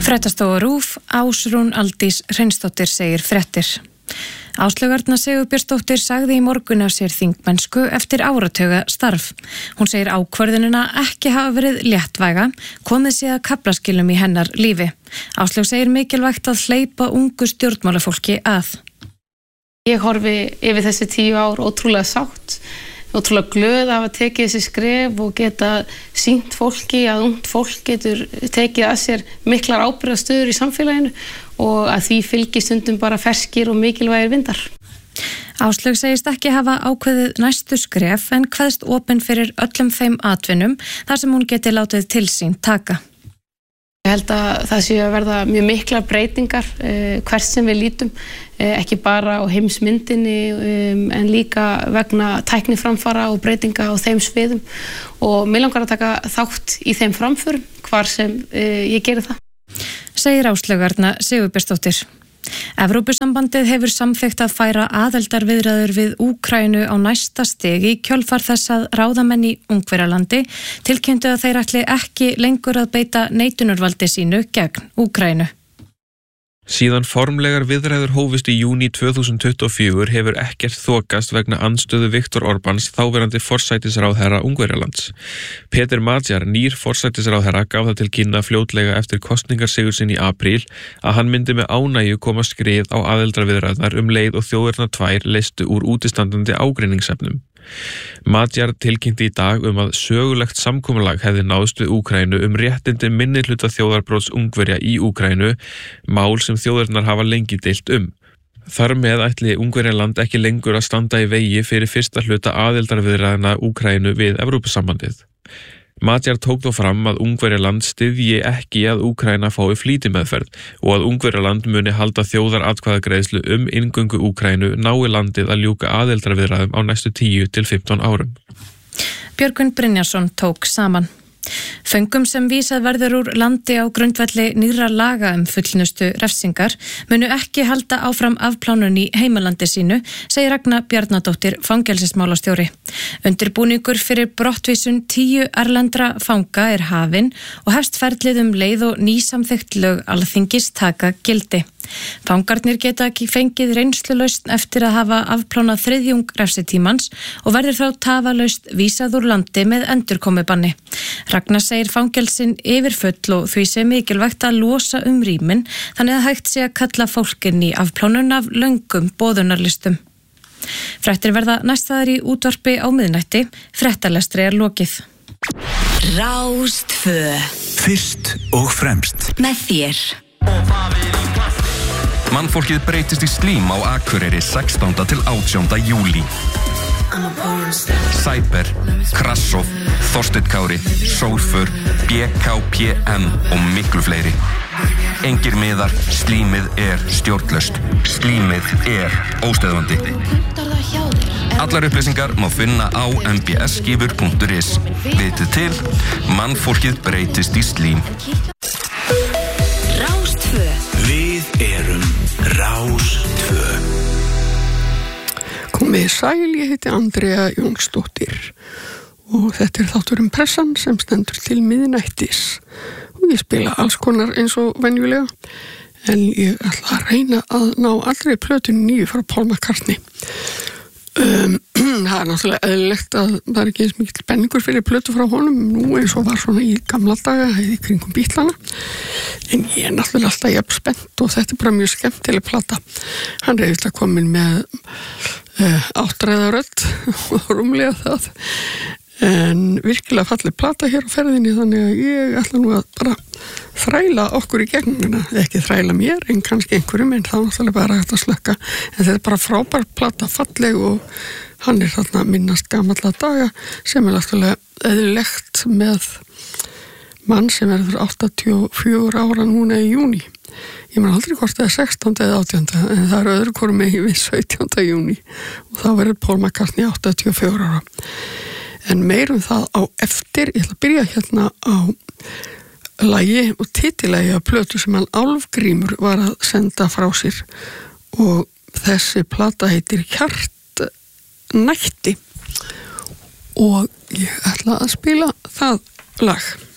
Fréttastofa RÚV, Ásrún Aldís Hreinsdóttir segir fréttir. Áslaug Arna Sigurbjörnsdóttir sagði í morgun af sér þingmennsku eftir áratuga starf. Hún segir ákvörðunina ekki hafa verið léttvæga, komið sé að kaflaskilum í hennar lífi. Áslaug segir mikilvægt að hleypa ungu stjórnmálafólki að. Ég horfi yfir þessi 10 ár ótrúlega sátt, ótrúlega glöð af að tekið þessi skref og geta sýnt fólki að ungt fólk getur tekið að sér miklar ábyrgðarstöður í samfélaginu og að því fylgir stundum bara ferskir og mikilvægir vindar. Áslaug segist ekki hafa ákveðið næstu skref en kveðst opin fyrir öllum þeim atvinnum þar sem hún geti látið til sín taka. Ég held að það sé að verða mjög miklar breytingar hvert sem við lítum, ekki bara á heimsmyndinni en líka vegna tækniframfara og breytinga á þeim sviðum og mig langar að taka þátt í þeim framförum hvar sem ég geri það. Segir Áslaug Arna Sigurbjörnsdóttir. Evrópusambandið hefur samþykkt að færa aðildarviðræður við Úkraínu á næsta stig í kjölfar þess að ráðamenn í Ungverjalandi tilkynntu að þeir ætli ekki lengur að beita neitunarvaldi sínu gegn Úkraínu. Síðan formlegar viðræður hófust í júní 2024 hefur ekkert þokast vegna andstöðu Viktor Orbáns þáverandi forsætisráðherra Ungverjalands. Pétur Magyar, nýr forsætisráðherra, gaf það til kynna fljótlega eftir kosningarsigur sinn í apríl að hann myndi með ánægju koma skrið á aðildarviðræðurnar leið og þjóðirnar tvær leystu úr útistandandi ágreiningsefnum. Magyar tilkynnti í dag að sögulegt samkomulag hefði náðst við Úkraínu réttindi minnihluta þjóðarbrots Ungverja í Úkraínu, mál sem þjóðirnar hafa lengi deilt Þar með ætli Ungverjaland ekki lengur að standa í vegi fyrir fyrsta hluta aðildarviðræðna Úkraínu við Evrópusambandið. Magyar tók þó fram að Ungverjaland styðji ekki að Úkraína fái flýtimeðferð og að Ungverjaland muni halda þjóðaratkvæðagreiðslu inngöngu Úkraínu nái landið að ljúka aðildarviðræðum á næstu 10 til 15 árum. Björgvin Brynjarsson tók saman. Föngum sem vísað verður úr landi á grundvelli nýrra laga fullnustu refsingar munu ekki halda áfram afplánun í heimalandi sínu, segir Ragna Bjarnadóttir fangelsismálastjóri. Undirbúningur fyrir brottvísun 10 erlendra fanga hafinn og hefst ferlið leið og nýsamþykkt lög Alþingis taka gildi. Fangarnir geta ekki fengið reynslulausn eftir að hafa afplánað þriðjung refsitímans og verður þá tafalaust vísað úr landi með endurkomubanni. Ragnar segir fangelsin yfirfull og því sé mikilvægt að losa rýmin þannig að hægt sé að kalla fólkin í afplánun af löngum boðunarlistum. Fréttir verða næstaðar í útvarpi á miðnætti, fréttalestri lokið. Rástvö. Fyrst og fremst. Með þér. Mannfólkið breytist í slím á Akureyri 16. til 18. júlí. Cyber, Krassof, Þorsteinn Kári, Sólfur, BKPM og miklu fleiri. Engir miðar, slímið stjórnlaust. Slímið óstöðvandi. Allar upplýsingar má finna á mbsskifur.is. Vitið til, mannfólkið breytist í slím. Rástvö. Við erum Rástvö. Komið sæl, ég heiti Andrea Jónsdóttir og þetta þátturinn Pressan sem stendur til miðnættis og ég spila alls konar eins og venjulega en ég ætla að reyna að ná allri plötunni nýju frá Paul McCartney. Það náttúrulega eðlilegt að það ekki eins mikill penningur fyrir plötu frá honum nú eins og var svona í gamla daga í kringum Bítlana en ég náttúrulega alltaf jafn spennt og þetta bara mjög skemmtileg plata. Hann auðvitað komin með áttræðarödd og rúmlega það en virkilega falleg plata hér á ferðinni þannig að ég ætla nú að bara þræla okkur í gegnum ekki þræla mér en kannski einhverjum en það náttúrulega bara hægt að slökka en þetta bara frábær plata, falleg og hann þarna minnast gamalla daga sem náttúrulega eðlilegt með mann sem verður 84 ára núna í júní. Ég man aldrei hvort það 16. eða 18. en það öðru hvoru með við 17. júní og þá verður Paul McCartney 84 ára. En meirum það á eftir, ég ætla að byrja hérna á lagi og titilagi af plötu sem hann Álfgrímur var að senda frá sér og þessi plata heitir Hjartnætti og ég ætla að spila það lag.